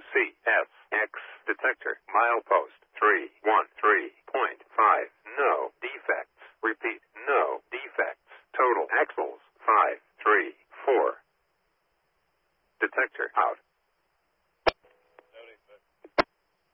CSX detector. Milepost 313.5. No defects. Repeat, no defects. Total axles 534. Detector out.